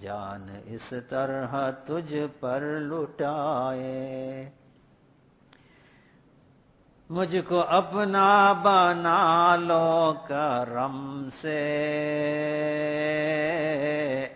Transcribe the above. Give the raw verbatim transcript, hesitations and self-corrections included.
जान इस तरह तुझ पर लुटाए। मुझको अपना बना लो करम से,